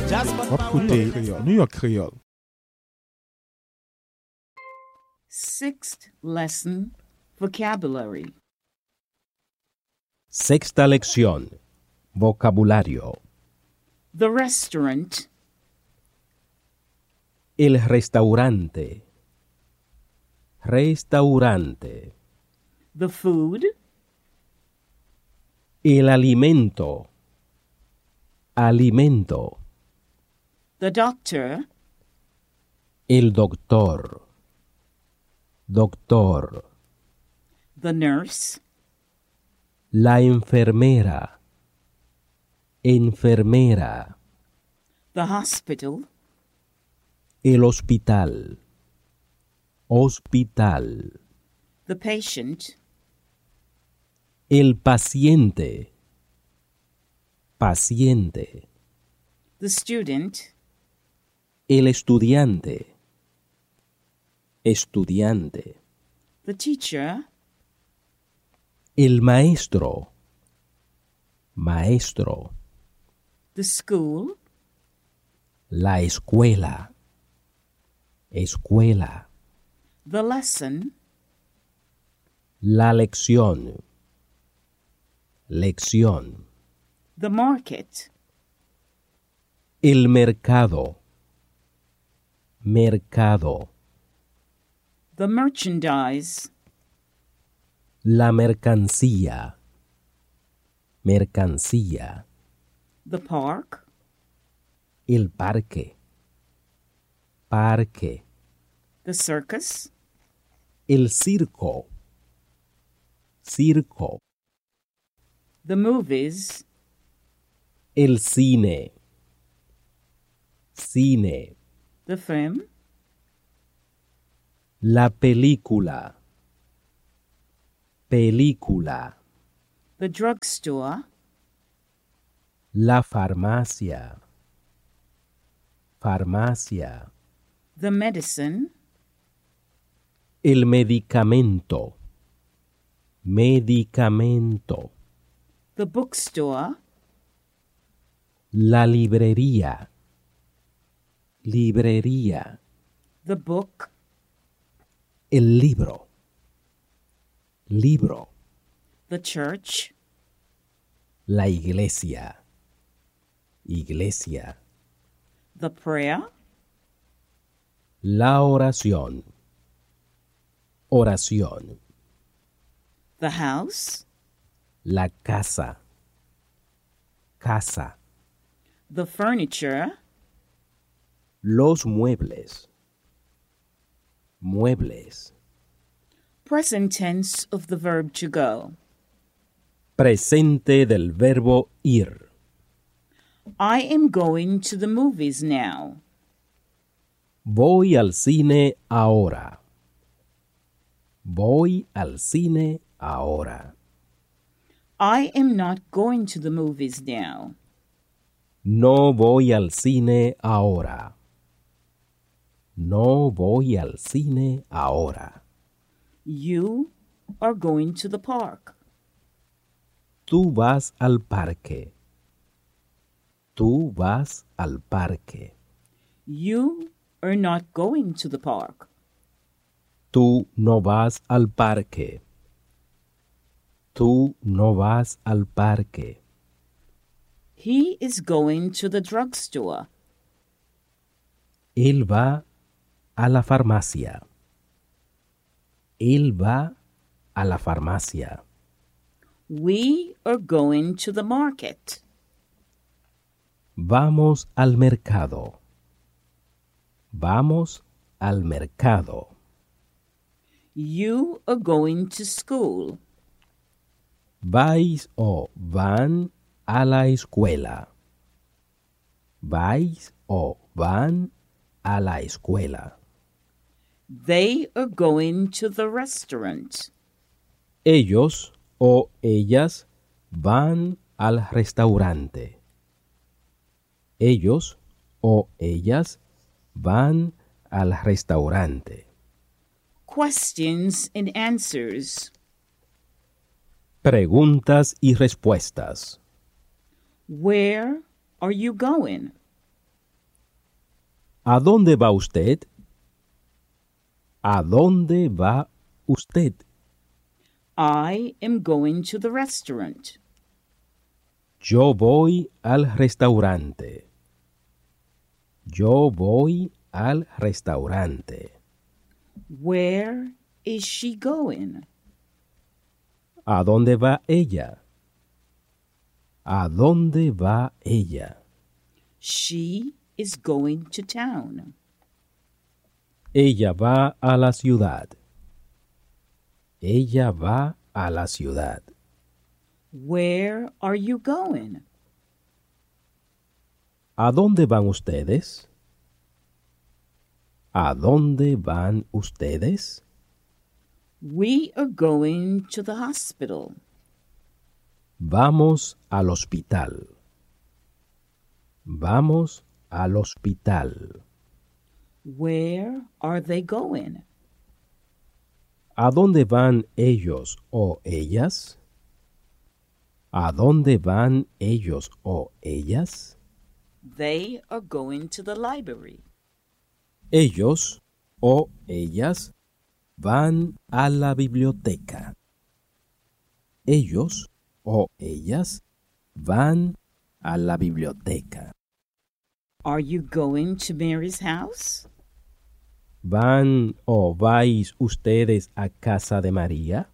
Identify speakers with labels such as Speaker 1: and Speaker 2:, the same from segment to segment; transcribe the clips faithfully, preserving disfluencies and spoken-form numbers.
Speaker 1: Wap koute Creole, New York Creole.
Speaker 2: Sixth lesson, vocabulary.
Speaker 3: Sexta lección. Vocabulario.
Speaker 2: The restaurant,
Speaker 3: El restaurante. Restaurante.
Speaker 2: the food,
Speaker 3: El alimento. Alimento.
Speaker 2: the doctor,
Speaker 3: El doctor. Doctor.
Speaker 2: the nurse,
Speaker 3: La enfermera. Enfermera.
Speaker 2: the hospital,
Speaker 3: El hospital. Hospital.
Speaker 2: the patient,
Speaker 3: El paciente. Paciente.
Speaker 2: the student,
Speaker 3: El estudiante. Estudiante.
Speaker 2: the teacher,
Speaker 3: El maestro. Maestro.
Speaker 2: the school,
Speaker 3: La escuela. Escuela.
Speaker 2: the lesson,
Speaker 3: La lección. Lección.
Speaker 2: the market,
Speaker 3: El mercado. Mercado.
Speaker 2: the merchandise,
Speaker 3: La mercancía. Mercancía.
Speaker 2: the park,
Speaker 3: El parque. Parque.
Speaker 2: the circus,
Speaker 3: El circo. Circo.
Speaker 2: the movies,
Speaker 3: El cine. Cine.
Speaker 2: the film,
Speaker 3: La película. Película.
Speaker 2: the drugstore,
Speaker 3: La farmacia. Farmacia.
Speaker 2: the medicine,
Speaker 3: El medicamento. Medicamento.
Speaker 2: the bookstore,
Speaker 3: La librería. Librería.
Speaker 2: the book,
Speaker 3: El libro. Libro.
Speaker 2: the church,
Speaker 3: La iglesia. Iglesia.
Speaker 2: the prayer,
Speaker 3: La oración. Oración.
Speaker 2: the house,
Speaker 3: La casa. Casa.
Speaker 2: the furniture,
Speaker 3: Los muebles. Muebles.
Speaker 2: present tense of the verb to go.
Speaker 3: Presente del verbo ir.
Speaker 2: I am going to the movies now.
Speaker 3: Voy al cine ahora. Voy al cine ahora.
Speaker 2: I am not going to the movies now.
Speaker 3: No voy al cine ahora. No voy al cine ahora.
Speaker 2: You are going to the park.
Speaker 3: Tú vas al parque. Tú vas al parque.
Speaker 2: You are not going to the park.
Speaker 3: Tú no vas al parque. Tú no vas al parque.
Speaker 2: He is going to the drugstore.
Speaker 3: Él va a la farmacia. Él va a la farmacia.
Speaker 2: We are going to the market.
Speaker 3: Vamos al mercado. Vamos al mercado.
Speaker 2: You are going to school.
Speaker 3: Vais o van a la escuela. Vais o van a la escuela.
Speaker 2: They are going to the restaurant.
Speaker 3: Ellos o ellas van al restaurante. Ellos o ellas van al restaurante.
Speaker 2: Questions and answers.
Speaker 3: Preguntas y respuestas.
Speaker 2: Where are you going?
Speaker 3: ¿A dónde va usted? ¿A dónde va usted?
Speaker 2: I am going to the restaurant.
Speaker 3: Yo voy al restaurante. Yo voy al restaurante.
Speaker 2: Where is she going?
Speaker 3: ¿A dónde va ella? ¿A dónde va ella?
Speaker 2: She is going to town.
Speaker 3: Ella va a la ciudad. Ella va a la ciudad.
Speaker 2: Where are you going?
Speaker 3: ¿A dónde van ustedes? ¿A dónde van ustedes?
Speaker 2: We are going to the hospital.
Speaker 3: Vamos al hospital. Vamos al hospital.
Speaker 2: Where are they going?
Speaker 3: ¿A dónde van ellos o ellas? ¿A dónde van ellos o ellas?
Speaker 2: They are going to the library.
Speaker 3: Ellos o ellas van a la biblioteca. Ellos o ellas van a la biblioteca.
Speaker 2: Are you going to Mary's house?
Speaker 3: ¿Van o vais ustedes a casa de María?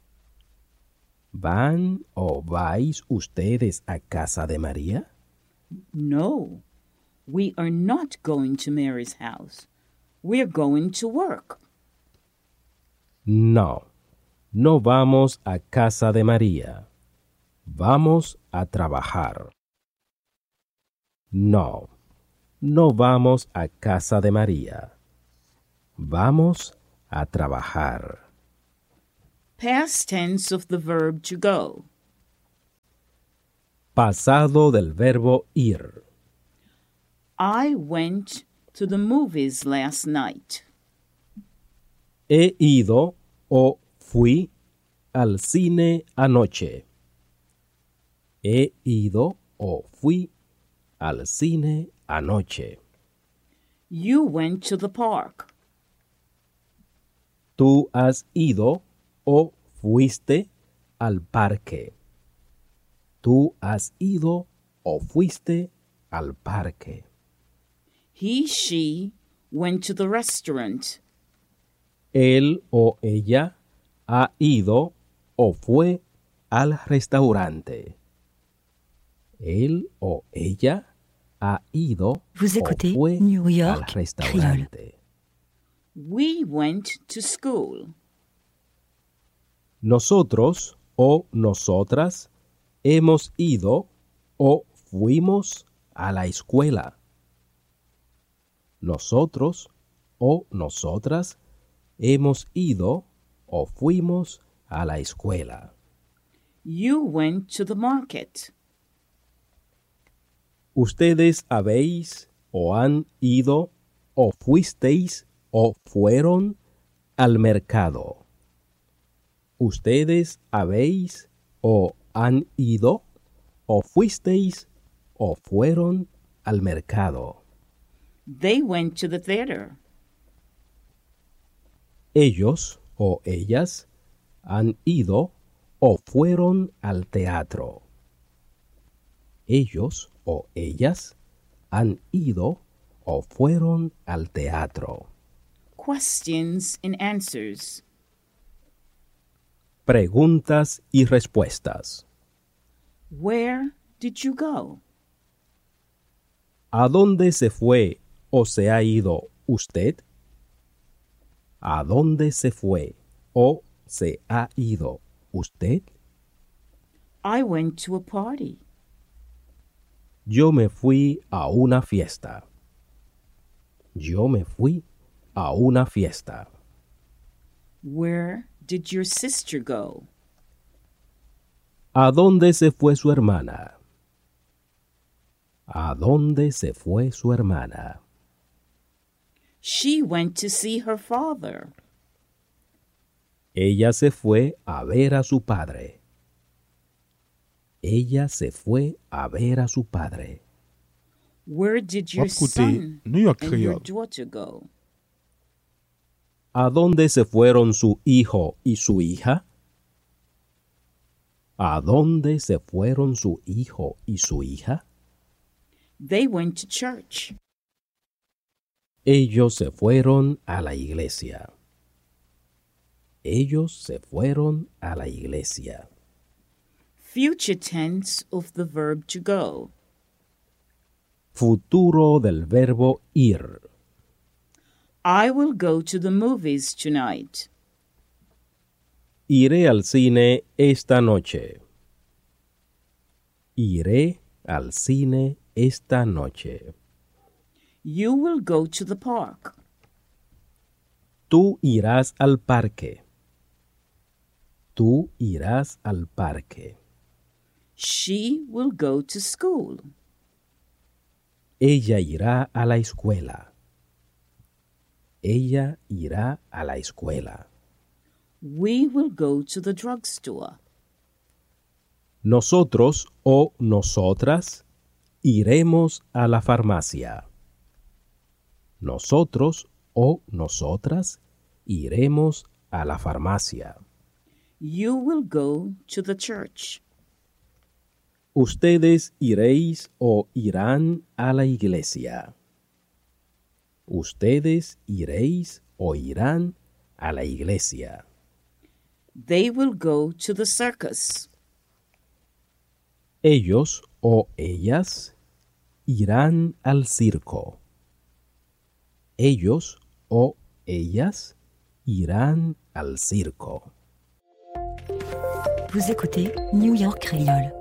Speaker 3: ¿Van o vais ustedes a casa de María?
Speaker 2: No, we are not going to Mary's house. We are going to work.
Speaker 3: No, no vamos a casa de María. Vamos a trabajar. No, no vamos a casa de María. Vamos a trabajar.
Speaker 2: Past tense of the verb to go.
Speaker 3: Pasado del verbo ir.
Speaker 2: I went to the movies last night.
Speaker 3: He ido o fui al cine anoche. He ido o fui al cine anoche.
Speaker 2: You went to the park.
Speaker 3: Tú has ido o fuiste al parque. Tú has ido o fuiste al parque.
Speaker 2: He, she went to the restaurant.
Speaker 3: Él o ella ha ido o fue al restaurante. Él o ella ha ido
Speaker 4: Vous
Speaker 3: o
Speaker 4: écoutez
Speaker 3: fue
Speaker 4: New
Speaker 3: al
Speaker 4: York Creole.
Speaker 3: restaurante.
Speaker 2: We went to school.
Speaker 3: Nosotros o nosotras hemos ido o fuimos a la escuela. Nosotros o nosotras hemos ido o fuimos a la escuela.
Speaker 2: You went to the market.
Speaker 3: Ustedes habéis o han ido o fuisteis o fueron al mercado. Ustedes habéis o han ido o fuisteis o fueron al mercado.
Speaker 2: They went to the theater.
Speaker 3: Ellos o ellas han ido o fueron al teatro. Ellos o ellas han ido o fueron al teatro.
Speaker 2: Questions and answers.
Speaker 3: Preguntas y respuestas.
Speaker 2: Where did you go?
Speaker 3: ¿A dónde se fue o se ha ido usted? ¿A dónde se fue o se ha ido usted?
Speaker 2: I went to a party.
Speaker 3: Yo me fui a una fiesta. Yo me fui a una fiesta.
Speaker 2: Where did your sister go?
Speaker 3: ¿A dónde se fue su hermana? ¿A dónde se fue su hermana?
Speaker 2: She went to see her father.
Speaker 3: Ella se fue a ver a su padre. Ella se fue a ver a su padre.
Speaker 2: Where did your
Speaker 1: Écoutez
Speaker 2: son
Speaker 1: New York
Speaker 2: and your
Speaker 1: Creole.
Speaker 2: daughter go?
Speaker 3: ¿A dónde se fueron su hijo y su hija? ¿A dónde se fueron su hijo y su hija?
Speaker 2: They went to church.
Speaker 3: Ellos se fueron a la iglesia. Ellos se fueron a la iglesia.
Speaker 2: Future tense of the verb to go.
Speaker 3: Futuro del verbo ir.
Speaker 2: I will go to the movies tonight.
Speaker 3: Iré al cine esta noche. Iré al cine esta noche.
Speaker 2: You will go to the park.
Speaker 3: Tú irás al parque. Tú irás al parque.
Speaker 2: She will go to school.
Speaker 3: Ella irá a la escuela. Ella irá a la escuela.
Speaker 2: We will go to the drugstore.
Speaker 3: Nosotros o nosotras iremos a la farmacia. Nosotros o nosotras iremos a la farmacia.
Speaker 2: You will go to the church.
Speaker 3: Ustedes iréis o irán a la iglesia. Ustedes iréis o irán a la iglesia.
Speaker 2: They will go to the circus.
Speaker 3: Ellos o ellas irán al circo. Ellos o ellas irán al circo.
Speaker 4: Vous écoutez New York Creole.